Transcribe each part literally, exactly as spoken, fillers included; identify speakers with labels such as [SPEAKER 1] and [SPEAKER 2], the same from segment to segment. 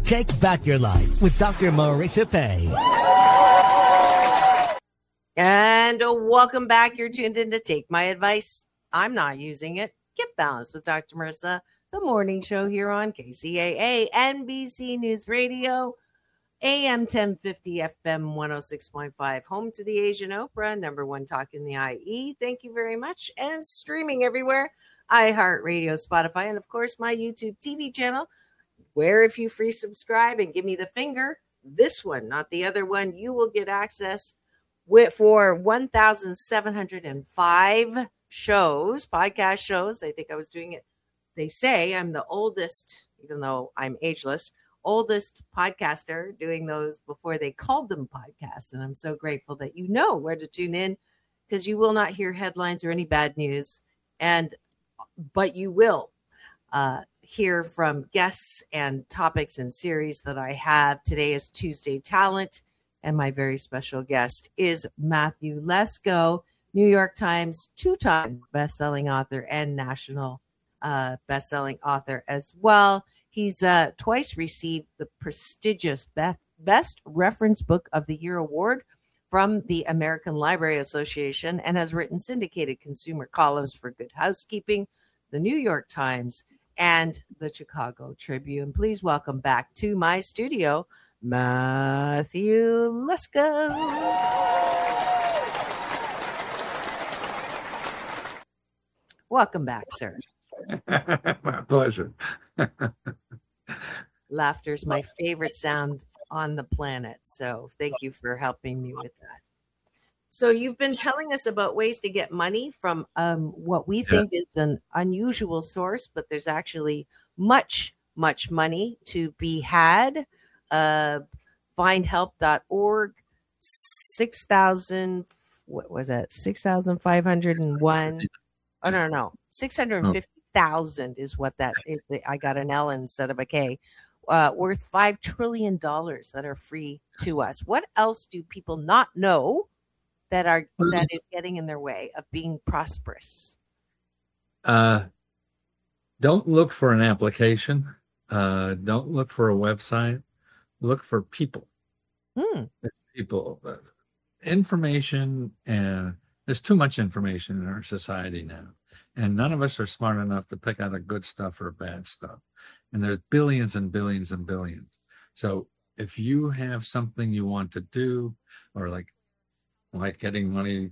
[SPEAKER 1] Take back your life with Doctor Marisha Pei.
[SPEAKER 2] And uh, welcome back. You're tuned in to Take My Advice. I'm not using it. Get balanced with Doctor Marissa, the morning show here on K C A A, N B C News Radio, A M ten fifty, F M one oh six point five, home to the Asian Oprah, number one talk in the I E. Thank you very much. And streaming everywhere, iHeartRadio, Spotify, and of course my YouTube T V channel, where if you free subscribe and give me the finger, this one, not the other one, you will get access with for one thousand seven hundred five shows, podcast shows. I think I was doing it. They say I'm the oldest, even though I'm ageless, oldest podcaster doing those before they called them podcasts. And I'm so grateful that you know where to tune in, because you will not hear headlines or any bad news. And, but you will uh, hear from guests and topics and series that I have. Today is Tuesday Talent, and my very special guest is Matthew Lesko, New York Times two-time best-selling author and national uh, best-selling author as well. He's uh, twice received the prestigious Best Reference Book of the Year award from the American Library Association and has written syndicated consumer columns for Good Housekeeping, the New York Times, and the Chicago Tribune. Please welcome back to my studio, Matthew Lesko. Welcome back, sir.
[SPEAKER 3] My pleasure.
[SPEAKER 2] Laughter is my favorite sound on the planet. So thank you for helping me with that. So you've been telling us about ways to get money from um, what we think yeah. is an unusual source, but there's actually much, much money to be had. Uh, find help dot org, six thousand, what was that? six thousand five hundred one. Oh, no, no, six hundred fifty thousand is what that is. I got an L instead of a K. Uh, worth five trillion dollars that are free to us. What else do people not know that are that is getting in their way of being prosperous?
[SPEAKER 3] Uh, don't look for an application. Uh, don't look for a website. Look for people.
[SPEAKER 2] Hmm.
[SPEAKER 3] People. Uh, information, and there's too much information in our society now. And none of us are smart enough to pick out a good stuff or bad stuff. And there's billions and billions and billions. So if you have something you want to do, or like like getting money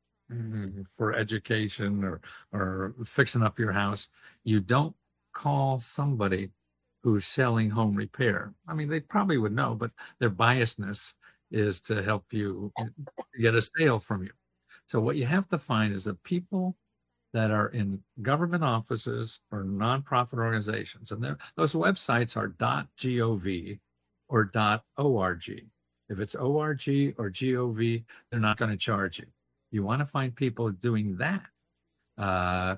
[SPEAKER 3] for education or or fixing up your house, you don't call somebody who's selling home repair. I mean, they probably would know, but their biasness is to help you get a sale from you. So what you have to find is the people that are in government offices or nonprofit organizations. And those websites are .gov or .org. If it's .org or .gov, they're not going to charge you. You want to find people doing that uh,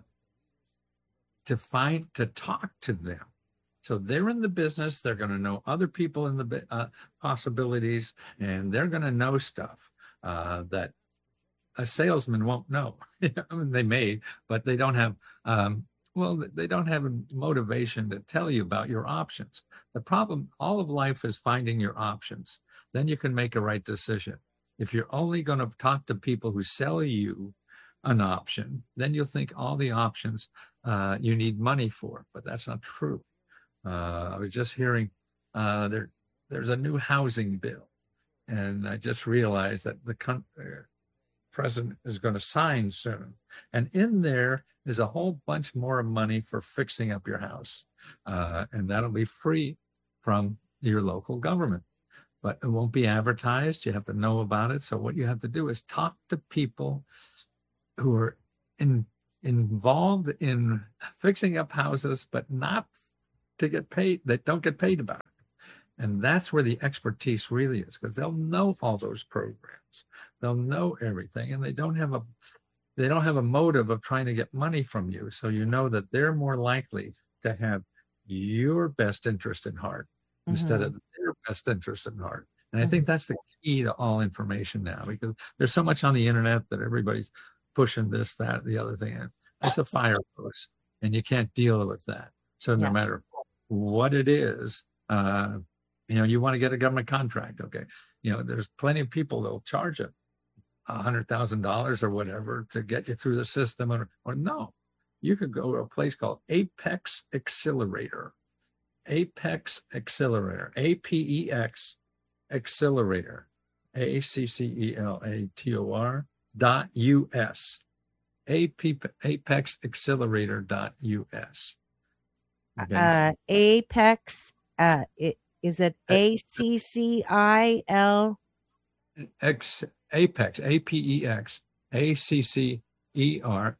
[SPEAKER 3] to find, to talk to them. So they're in the business. They're going to know other people in the uh, possibilities, and they're going to know stuff uh, that a salesman won't know. I mean, they may, but they don't have, um, well, they don't have a motivation to tell you about your options. The problem, all of life is finding your options. Then you can make a right decision. If you're only going to talk to people who sell you an option, then you'll think all the options uh, you need money for, but that's not true. Uh, I was just hearing uh, there, there's a new housing bill, and I just realized that the country, president is going to sign soon. And in there is a whole bunch more money for fixing up your house. Uh, and that'll be free from your local government. But it won't be advertised. You have to know about it. So what you have to do is talk to people who are in, involved in fixing up houses, but not to get paid, that don't get paid about it. And that's where the expertise really is, because they'll know all those programs. They'll know everything, and they don't have a they don't have a motive of trying to get money from you. So you know that they're more likely to have your best interest in heart mm-hmm. instead of their best interest in heart. And mm-hmm. I think that's the key to all information now, because there's so much on the internet that everybody's pushing this, that, the other thing. It's a fire hose, and you can't deal with that. So no yeah. matter what it is, uh, You know, you want to get a government contract. Okay. You know, there's plenty of people that'll charge it a hundred thousand dollars or whatever to get you through the system. Or, or no, you could go to a place called Apex Accelerator. Apex Accelerator, A P E X Accelerator, A C C E L A T O R dot U S. Apex Accelerator dot U S. Okay.
[SPEAKER 2] Uh, Apex, uh, it, is it A C C I L?
[SPEAKER 3] X, Apex, A P E X, A C C E R.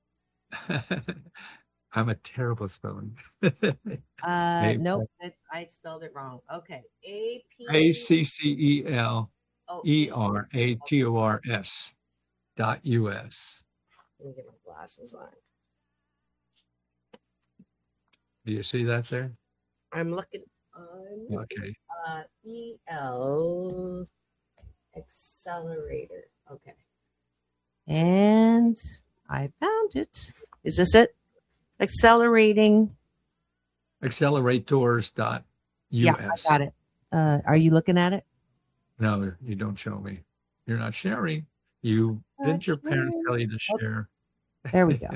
[SPEAKER 3] I'm a terrible spelling.
[SPEAKER 2] uh, nope, that's, I spelled it wrong. Okay. A P
[SPEAKER 3] A C C E L E R A T O R S dot U S.
[SPEAKER 2] Let me get my glasses on.
[SPEAKER 3] Do you see that there?
[SPEAKER 2] I'm looking on
[SPEAKER 3] okay.
[SPEAKER 2] uh, E L Accelerator. Okay. And I found it. Is this it? Accelerating.
[SPEAKER 3] Accelerators dot U S.
[SPEAKER 2] Yeah, I got it. Uh, are you looking at it?
[SPEAKER 3] No, you don't show me. You're not sharing. You
[SPEAKER 2] Not
[SPEAKER 3] didn't your
[SPEAKER 2] sharing.
[SPEAKER 3] parents tell you to share?
[SPEAKER 2] There we go.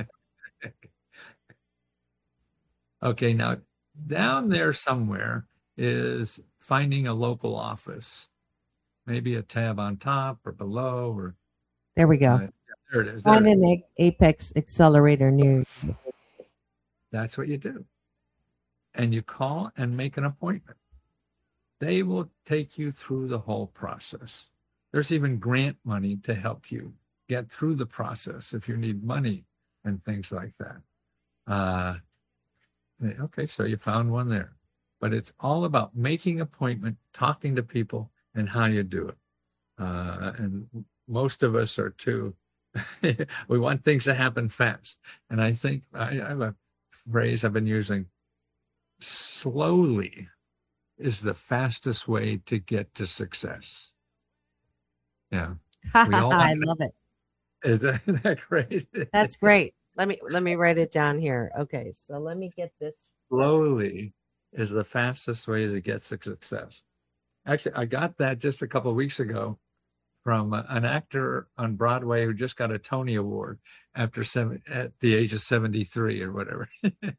[SPEAKER 3] Okay, now down there somewhere is finding a local office. Maybe a tab on top or below or
[SPEAKER 2] There we go.
[SPEAKER 3] uh, yeah, there it is. There
[SPEAKER 2] Find
[SPEAKER 3] it
[SPEAKER 2] an
[SPEAKER 3] is.
[SPEAKER 2] A- Apex Accelerator near you.
[SPEAKER 3] That's what you do. And you call and make an appointment. They will take you through the whole process. There's even grant money to help you get through the process if you need money and things like that. Uh, okay, so you found one there. But it's all about making appointment, talking to people, and how you do it. Uh, and most of us are too, we want things to happen fast. And I think I, I have a phrase I've been using, slowly is the fastest way to get to success. Yeah. We all
[SPEAKER 2] I
[SPEAKER 3] want-
[SPEAKER 2] love it.
[SPEAKER 3] Is that, isn't that great?
[SPEAKER 2] That's great. Let me let me write it down here. Okay, so let me get this.
[SPEAKER 3] Slowly is the fastest way to get to success. Actually, I got that just a couple of weeks ago from an actor on Broadway who just got a Tony Award after seven, at the age of seventy-three or whatever.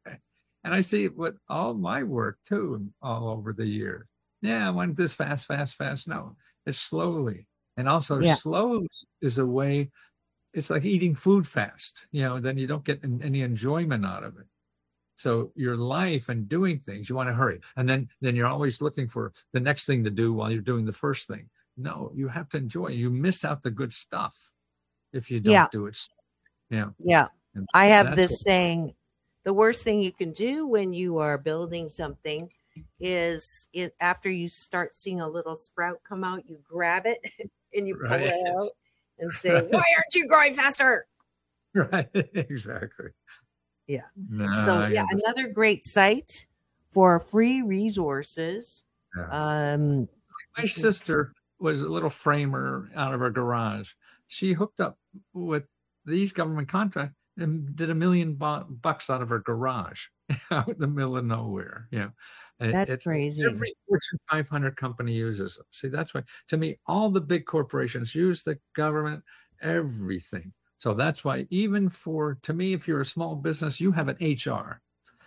[SPEAKER 3] And I see it with all my work too, all over the years. Yeah, I want this fast, fast, fast. No, it's slowly. And also
[SPEAKER 2] Yeah.
[SPEAKER 3] slowly is a way, it's like eating food fast, you know, then you don't get any enjoyment out of it. So your life and doing things, you want to hurry. And then, then you're always looking for the next thing to do while you're doing the first thing. No, you have to enjoy. You miss out the good stuff if you don't
[SPEAKER 2] Yeah.
[SPEAKER 3] do it. Yeah.
[SPEAKER 2] Yeah,
[SPEAKER 3] And
[SPEAKER 2] I have
[SPEAKER 3] that's
[SPEAKER 2] this
[SPEAKER 3] what-
[SPEAKER 2] saying: the worst thing you can do when you are building something is it after you start seeing a little sprout come out, you grab it and you pull
[SPEAKER 3] Right.
[SPEAKER 2] it out and say, "Why aren't you growing faster?"
[SPEAKER 3] Right. Exactly.
[SPEAKER 2] Yeah.
[SPEAKER 3] No,
[SPEAKER 2] So
[SPEAKER 3] I
[SPEAKER 2] yeah,
[SPEAKER 3] get
[SPEAKER 2] another great site for free resources.
[SPEAKER 3] that. Yeah.
[SPEAKER 2] Um,
[SPEAKER 3] My sister was a little framer out of her garage. She hooked up with these government contracts and did a million bu- bucks out of her garage out in the middle of nowhere. You know, And
[SPEAKER 2] that's
[SPEAKER 3] it's
[SPEAKER 2] crazy.
[SPEAKER 3] every Fortune five hundred company uses them. See, that's why to me, all the big corporations use the government, everything. So that's why even for, to me, if you're a small business, you have an H R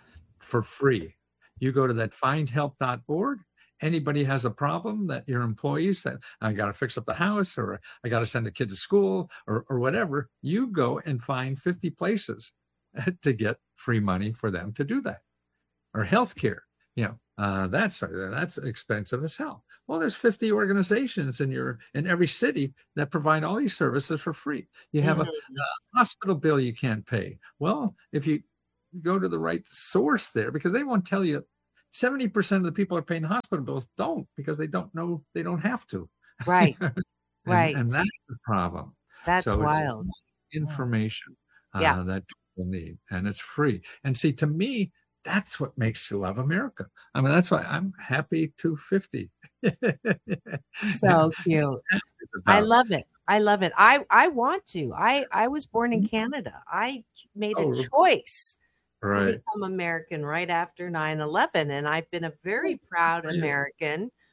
[SPEAKER 3] for free. You go to that find help dot org. Anybody has a problem that your employees said, I got to fix up the house, or I got to send a kid to school, or, or whatever, you go and find fifty places to get free money for them to do that. Or healthcare, you know, uh, that's that's expensive as hell. Well, there's fifty organizations in your in every city that provide all these services for free. You have
[SPEAKER 2] Mhm.
[SPEAKER 3] a, a hospital bill you can't pay. Well, if you go to the right source there, because they won't tell you. seventy percent of the people are paying hospital bills don't, because they don't know they don't have to.
[SPEAKER 2] Right.
[SPEAKER 3] And,
[SPEAKER 2] Right.
[SPEAKER 3] And that's the problem.
[SPEAKER 2] That's
[SPEAKER 3] So it's
[SPEAKER 2] wild.
[SPEAKER 3] Information uh,
[SPEAKER 2] Yeah.
[SPEAKER 3] that people need, and it's free. And see, to me, that's what makes you love America. I mean, that's why I'm happy two fifty.
[SPEAKER 2] So cute.
[SPEAKER 3] It's
[SPEAKER 2] I
[SPEAKER 3] about-
[SPEAKER 2] love it. I love it. I I want to. I I was born in Canada. I made a
[SPEAKER 3] Oh,
[SPEAKER 2] choice to
[SPEAKER 3] right.
[SPEAKER 2] become American right after nine eleven, and I've been a very proud
[SPEAKER 3] for you.
[SPEAKER 2] American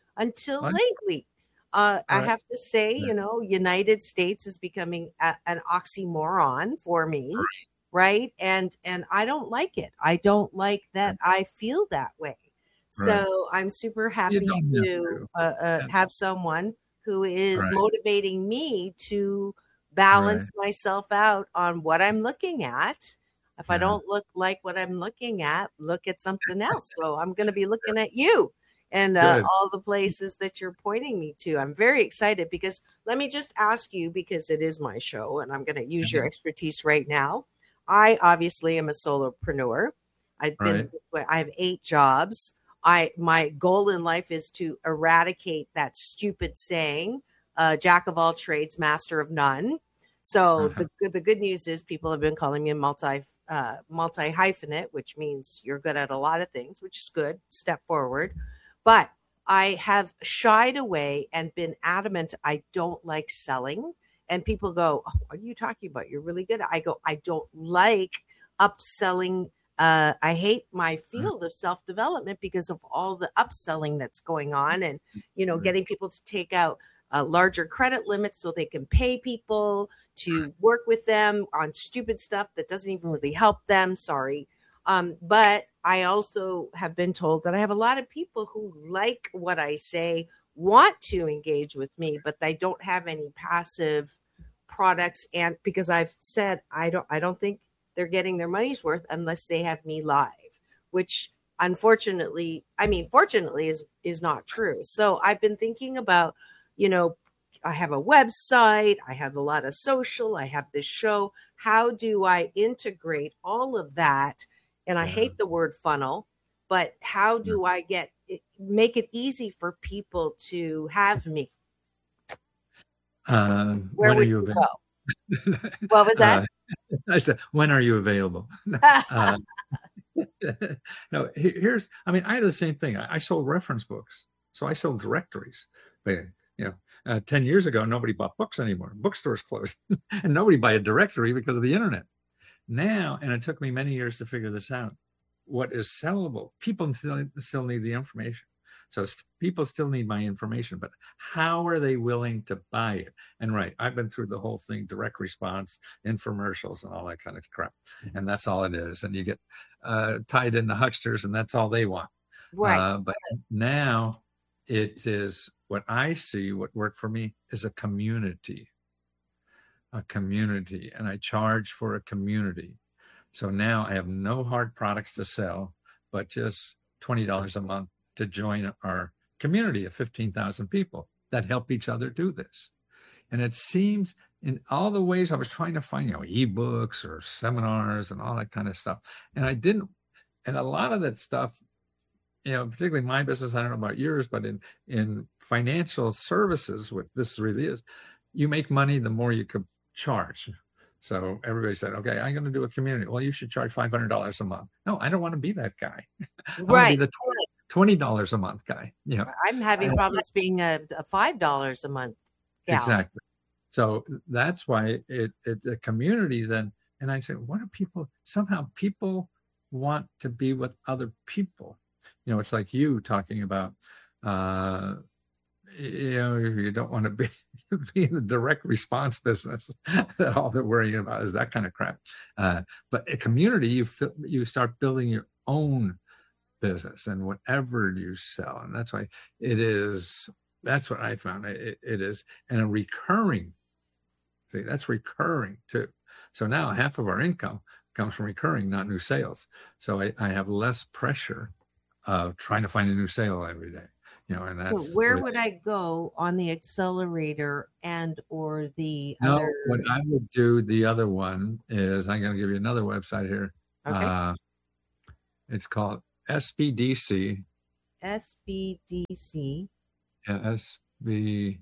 [SPEAKER 2] until
[SPEAKER 3] What?
[SPEAKER 2] lately. Uh, I
[SPEAKER 3] Right.
[SPEAKER 2] have to say,
[SPEAKER 3] Yeah.
[SPEAKER 2] you know, United States is becoming a, an oxymoron for me, right? And and I don't like it. I don't like that I feel that way.
[SPEAKER 3] Right.
[SPEAKER 2] So I'm super
[SPEAKER 3] You
[SPEAKER 2] happy
[SPEAKER 3] don't have
[SPEAKER 2] to
[SPEAKER 3] to.
[SPEAKER 2] uh, uh,
[SPEAKER 3] Yeah.
[SPEAKER 2] have someone who is
[SPEAKER 3] Right.
[SPEAKER 2] motivating me to
[SPEAKER 3] Right.
[SPEAKER 2] balance myself out on what I'm looking at. If I
[SPEAKER 3] Yeah.
[SPEAKER 2] don't look like what I'm looking at, look at something else. So I'm going to be looking at you and uh,
[SPEAKER 3] Good.
[SPEAKER 2] all the places that you're pointing me to. I'm very excited because let me just ask you, because it is my show and I'm going to use your
[SPEAKER 3] Mhm.
[SPEAKER 2] expertise right now. I obviously am a solopreneur. I've been
[SPEAKER 3] Right.
[SPEAKER 2] this way. I have eight jobs. I my goal in life is to eradicate that stupid saying, uh, "Jack of all trades, master of none." So
[SPEAKER 3] Uh-huh.
[SPEAKER 2] the the good news is people have been calling me a multi uh, multi hyphenate, which means you're good at a lot of things, which is good. Step forward, but I have shied away and been adamant. I don't like selling, and people go, oh, "What are you talking about? You're really good." I go, "I don't like upselling." Uh, I hate my field of self development because of all the upselling that's going on, and you know,
[SPEAKER 3] Right.
[SPEAKER 2] getting people to take out uh, larger credit limits so they can pay people to work with them on stupid stuff that doesn't even really help them. Sorry. Um, but I also have been told that I have a lot of people who like what I say, want to engage with me, but they don't have any passive products. And because I've said I don't, I don't think they're getting their money's worth unless they have me live, which unfortunately, I mean, fortunately is is not true. So I've been thinking about, you know, I have a website, I have a lot of social, I have this show. How do I integrate all of that? And I
[SPEAKER 3] Yeah.
[SPEAKER 2] hate the word funnel, but how do I get it, make it easy for people to have me?
[SPEAKER 3] Uh,
[SPEAKER 2] Where
[SPEAKER 3] when are
[SPEAKER 2] would
[SPEAKER 3] you
[SPEAKER 2] you
[SPEAKER 3] available?
[SPEAKER 2] go? What was that?
[SPEAKER 3] Uh, I said, when are you available? uh, no, he- here's, I mean, I had the same thing. I, I sold reference books. So I sold directories. But, you know, uh, ten years ago, nobody bought books anymore. Bookstores closed and nobody buy a directory because of the internet. Now, and it took me many years to figure this out, what is sellable, people still, still need the information. So st- people still need my information, but how are they willing to buy it? And right, I've been through the whole thing, direct response, infomercials, and all that kind of crap. And that's all it is. And you get uh, tied into hucksters, and that's all they want.
[SPEAKER 2] Right.
[SPEAKER 3] Uh, but now it is what I see, what worked for me is a community, a community, and I charge for a community. So now I have no hard products to sell, but just twenty dollars a month to join our community of fifteen thousand people that help each other do this. And it seems in all the ways I was trying to find, you know, ebooks or seminars and all that kind of stuff. And I didn't, and a lot of that stuff, you know, particularly my business, I don't know about yours, but in, in financial services, what this really is, you make money the more you could charge. So everybody said, okay, I'm going to do a community. Well, you should charge five hundred dollars a month. No, I don't want to be that guy. I want to
[SPEAKER 2] Right.
[SPEAKER 3] be the twenty dollars a month guy. You know,
[SPEAKER 2] I'm having problems being a, a five dollars a month gal.
[SPEAKER 3] Exactly. So that's why it, it's a community then. And I said, what do people, somehow people want to be with other people. You know, it's like you talking about, uh, you know, you don't want to be, be in the direct response business. That all they're worrying about is that kind of crap. Uh, but a community, you feel, you start building your own business and whatever you sell. And that's why it is, that's what I found. It, it is, and a recurring, see, that's recurring too. So now half of our income comes from recurring, not new sales. So I, I have less pressure of trying to find a new sale every day. You know, and that's
[SPEAKER 2] So where
[SPEAKER 3] what,
[SPEAKER 2] would I go on the accelerator and or the
[SPEAKER 3] no,
[SPEAKER 2] other?
[SPEAKER 3] what I would do, the other one is, I'm going to give you another website here.
[SPEAKER 2] Okay.
[SPEAKER 3] Uh, it's called S B D C.
[SPEAKER 2] S B D C.
[SPEAKER 3] Yeah, S B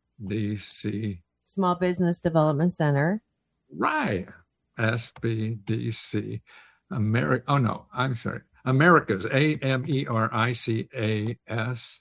[SPEAKER 3] D C.
[SPEAKER 2] Small Business Development Center.
[SPEAKER 3] Right. S B D C. America. Oh, no, I'm sorry. America's, A M E R I C A S,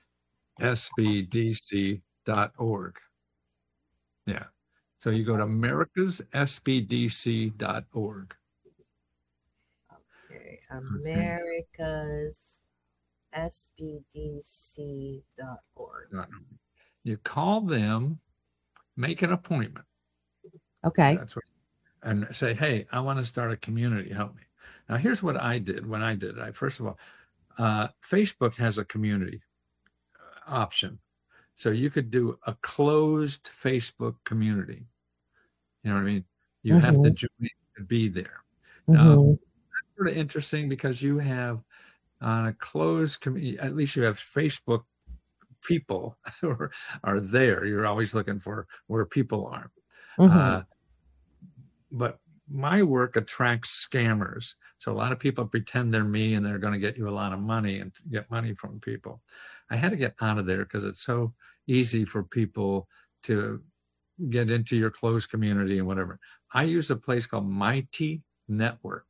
[SPEAKER 3] S B D C dot org. Yeah. So you go to America's S B D C dot org.
[SPEAKER 2] Okay. America's S B D C dot org.
[SPEAKER 3] You call them, make an appointment.
[SPEAKER 2] Okay.
[SPEAKER 3] That's what, and say, hey, I want to start a community. Help me. Now, here's what I did when I did it. I, first of all, uh, Facebook has a community option. So you could do a closed Facebook community. You know what I mean? You mm-hmm. have to join to be there. Mm-hmm. Now, that's sort of interesting because you have on a closed community, at least you have Facebook people who are, are there. You're always looking for where people are. Mm-hmm. Uh, but my work attracts scammers. So a lot of people pretend they're me and they're going to get you a lot of money and get money from people. I had to get out of there because it's so easy for people to get into your closed community and whatever. I use a place called Mighty Network.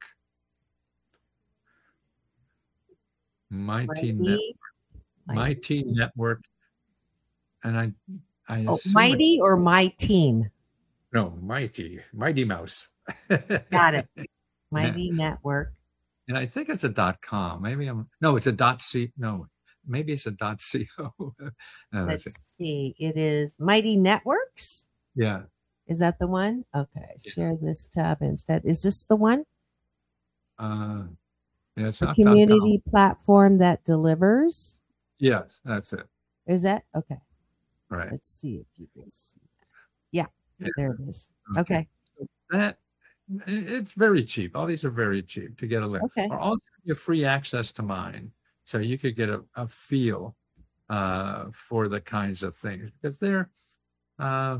[SPEAKER 3] Mighty, Mighty Network. Mighty. Mighty Network. And I, I
[SPEAKER 2] oh, Mighty it, or My Team?
[SPEAKER 3] No, Mighty. Mighty Mouse.
[SPEAKER 2] Got it. Mighty yeah. Network.
[SPEAKER 3] And I think it's a dot com. Maybe I'm no, it's a dot c. No, maybe it's a dot co. no,
[SPEAKER 2] Let's see. It is Mighty Networks.
[SPEAKER 3] Yeah.
[SPEAKER 2] Is that the one? Okay. Yeah. Share this tab instead. Is this the one?
[SPEAKER 3] Uh, yeah, it's
[SPEAKER 2] a
[SPEAKER 3] not
[SPEAKER 2] community platform that delivers.
[SPEAKER 3] Yes, that's it.
[SPEAKER 2] Is that okay?
[SPEAKER 3] Right.
[SPEAKER 2] Let's see if you can see that. Yeah, yeah. There it is. Okay. okay.
[SPEAKER 3] So that it's very cheap. All these are very cheap to get a link.
[SPEAKER 2] Okay.
[SPEAKER 3] Or also you have free access to mine, so you could get a, a feel uh, for the kinds of things because they're uh,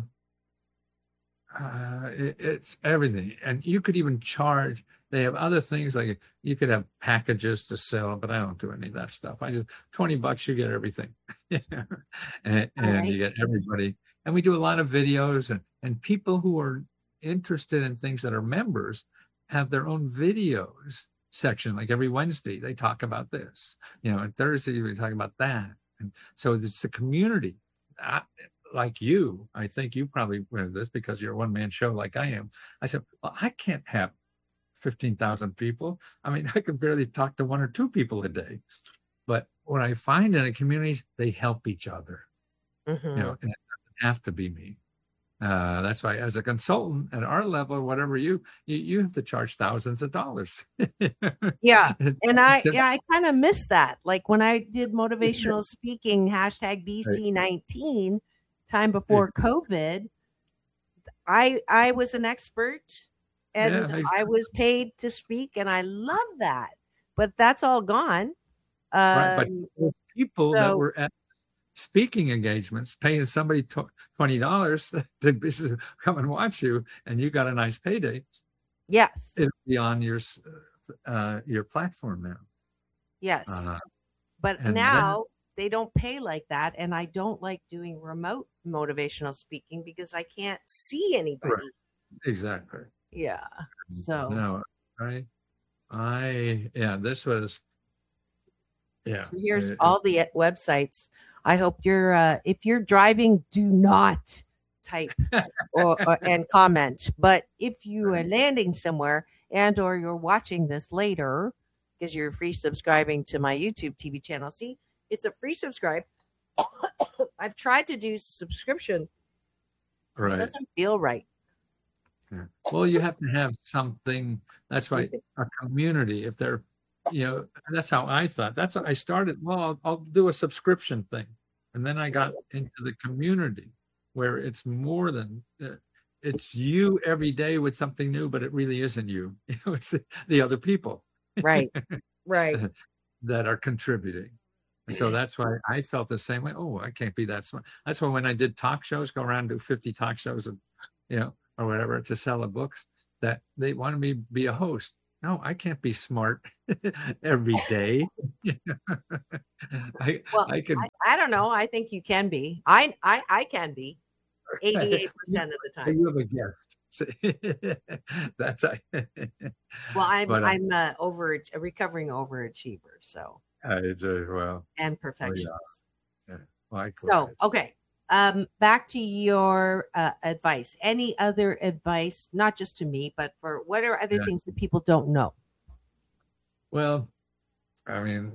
[SPEAKER 3] uh, it, it's everything, and you could even charge. They have other things like you could have packages to sell, but I don't do any of that stuff. I just twenty bucks, you get everything, and, and right. you get everybody. And we do a lot of videos, and, and people who are interested in things that are members have their own videos section. Like every Wednesday, they talk about this. You know, and Thursday we talk about that. And so it's a community. I, like you, I think you probably have this because you're a one-man show like I am. I said, well, I can't have fifteen thousand people. I mean, I can barely talk to one or two people a day. But what I find in a community, they help each other. Mm-hmm. You know, and it doesn't have to be me. Uh, that's why, as a consultant at our level, whatever you you, you have to charge thousands of dollars.
[SPEAKER 2] yeah, and I yeah I kind of miss that. Like when I did motivational speaking, hashtag B C nineteen, time before COVID, I I was an expert. And yeah, exactly. I was paid to speak, and I love that. But that's all gone. Um,
[SPEAKER 3] right, but people so, that were at speaking engagements paying somebody twenty dollars to come and watch you, and you got a nice payday.
[SPEAKER 2] Yes.
[SPEAKER 3] It'll be on your, uh, your platform now.
[SPEAKER 2] Yes. Uh, but now then, they don't pay like that, and I don't like doing remote motivational speaking because I can't see anybody.
[SPEAKER 3] Right. Exactly.
[SPEAKER 2] Yeah. So
[SPEAKER 3] no, I, I, yeah, this was, yeah.
[SPEAKER 2] So here's it, all the websites. I hope you're, uh, if you're driving, do not type or, or and comment. But if you are landing somewhere and or you're watching this later because you're free subscribing to my YouTube T V channel, see, it's a free subscribe. I've tried to do subscription. Right. It doesn't feel right.
[SPEAKER 3] Yeah. Well, you have to have something. That's why a community, if they're, you know, that's how I thought. That's what I started. Well, I'll, I'll do a subscription thing. And then I got into the community where it's more than, uh, it's you every day with something new, but it really isn't you. You know, it's the, the other people.
[SPEAKER 2] Right, right.
[SPEAKER 3] that are contributing. So that's why I felt the same way. Oh, I can't be that smart. That's why when I did talk shows, go around and do fifty talk shows and, you know, or whatever to sell the books, that they wanted me to be a host. No, I can't be smart every day. I,
[SPEAKER 2] well,
[SPEAKER 3] I can.
[SPEAKER 2] I, I don't know. I think you can be. I I, I can be eighty-eight percent of the time.
[SPEAKER 3] You have a guest. That's I.
[SPEAKER 2] Well, I'm but, uh, I'm a over a recovering overachiever. So.
[SPEAKER 3] I do well.
[SPEAKER 2] And perfectionist.
[SPEAKER 3] Oh, yeah. Yeah.
[SPEAKER 2] So okay. Um, back to your uh, advice. Any other advice, not just to me, but for what are other yeah. things that people don't know?
[SPEAKER 3] Well, I mean,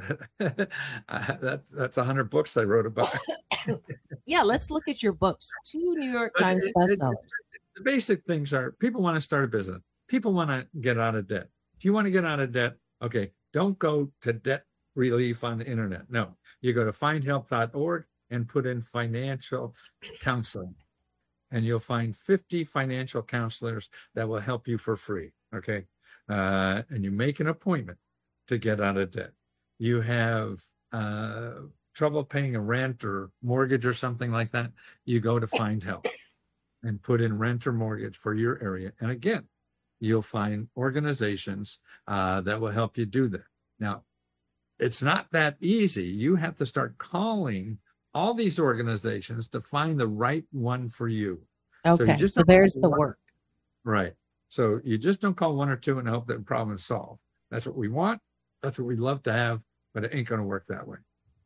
[SPEAKER 3] that that's a hundred books I wrote about.
[SPEAKER 2] Yeah, let's look at your books. Two New York
[SPEAKER 3] But
[SPEAKER 2] Times
[SPEAKER 3] it- it-
[SPEAKER 2] bestsellers.
[SPEAKER 3] the basic things are people want to start a business. People want to get out of debt. If you want to get out of debt, okay, don't go to debt relief on the internet. No, you go to find help dot org and put in financial counseling. And you'll find fifty financial counselors that will help you for free. Okay. Uh, and you make an appointment to get out of debt. You have uh, trouble paying a rent or mortgage or something like that. You go to Find Help and put in rent or mortgage for your area. And again, you'll find organizations uh, that will help you do that. Now, it's not that easy. You have to start calling all these organizations to find the right one for you.
[SPEAKER 2] Okay,
[SPEAKER 3] you just
[SPEAKER 2] so
[SPEAKER 3] don't
[SPEAKER 2] there's
[SPEAKER 3] call
[SPEAKER 2] the
[SPEAKER 3] one-
[SPEAKER 2] work.
[SPEAKER 3] Right. So you just don't call one or two and hope that the problem is solved. That's what we want. That's what we'd love to have, but it ain't going to work that way.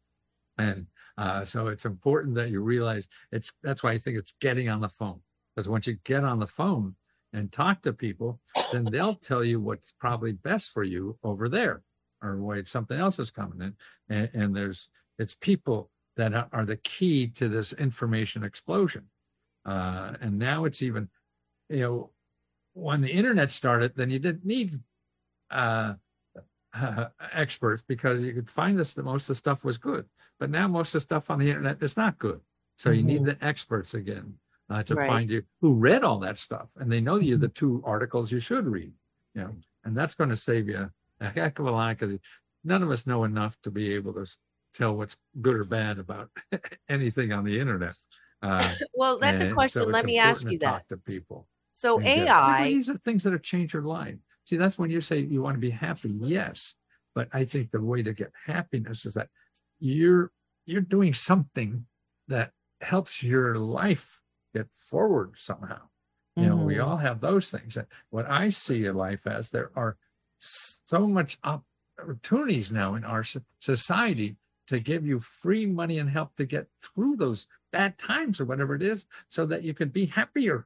[SPEAKER 3] And uh, so it's important that you realize it's, that's why I think it's getting on the phone. Because once you get on the phone and talk to people, then they'll tell you what's probably best for you over there, or why something else is coming in. And, and there's, it's people that are, are the key to this information explosion. Uh, and now it's even, you know, when the internet started, then you didn't need uh, uh, experts because you could find this, that most of the stuff was good. But now most of the stuff on the internet is not good. So you need the experts again uh, to
[SPEAKER 2] Right.
[SPEAKER 3] find you who read all that stuff. And they know you the two articles you should read, you know, and that's going to save you a heck of a lot because none of us know enough to be able to s- tell what's good or bad about anything on the internet. Uh,
[SPEAKER 2] Well, that's a
[SPEAKER 3] and
[SPEAKER 2] question.
[SPEAKER 3] so
[SPEAKER 2] Let
[SPEAKER 3] it's
[SPEAKER 2] me ask
[SPEAKER 3] important
[SPEAKER 2] you
[SPEAKER 3] to
[SPEAKER 2] that.
[SPEAKER 3] talk to people.
[SPEAKER 2] So
[SPEAKER 3] and get it.
[SPEAKER 2] A I,
[SPEAKER 3] These are things that have changed your life. See, that's when you say you want to be happy. Yes, but I think the way to get happiness is that you're you're doing something that helps your life get forward somehow. You know, we
[SPEAKER 2] Mhm.
[SPEAKER 3] all have those things. And what I see in life as there are so much opportunities now in our so- society to give you free money and help to get through those bad times or whatever it is so that you can be happier.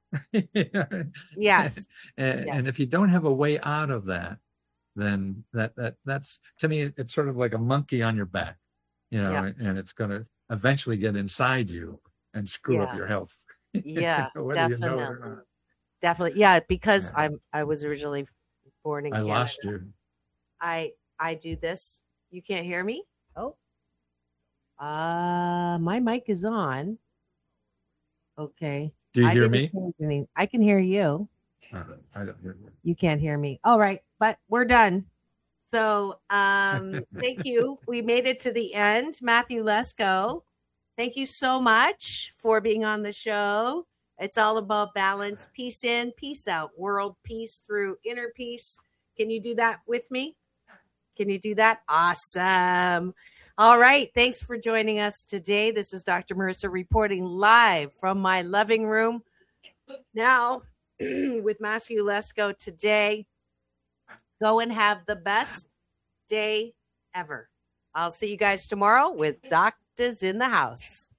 [SPEAKER 2] yes,
[SPEAKER 3] and,
[SPEAKER 2] Yes.
[SPEAKER 3] and if you don't have a way out of that, then that that that's to me it's sort of like a monkey on your back, you know,
[SPEAKER 2] Yeah.
[SPEAKER 3] and it's going to eventually get inside you and screw up
[SPEAKER 2] Yeah.
[SPEAKER 3] your health.
[SPEAKER 2] yeah,
[SPEAKER 3] Whether you know it or
[SPEAKER 2] definitely,
[SPEAKER 3] not.
[SPEAKER 2] definitely, yeah. Because
[SPEAKER 3] Yeah.
[SPEAKER 2] I'm I was originally born in
[SPEAKER 3] I
[SPEAKER 2] Canada.
[SPEAKER 3] lost you.
[SPEAKER 2] I I do this. You can't hear me? Oh. Uh my mic is on. Okay.
[SPEAKER 3] Do you
[SPEAKER 2] I
[SPEAKER 3] hear
[SPEAKER 2] didn't
[SPEAKER 3] me?
[SPEAKER 2] change any- I can hear you.
[SPEAKER 3] Uh, I don't hear you.
[SPEAKER 2] You can't hear me. All right, but we're done. So um thank you. We made it to the end. Matthew Lesko, thank you so much for being on the show. It's all about balance, peace in, peace out, world peace through inner peace. Can you do that with me? Can you do that? Awesome. All right. Thanks for joining us today. This is Doctor Marissa reporting live from my loving room. Now, with Matthew Lesko today, go and have the best day ever. I'll see you guys tomorrow with Doctors in the House.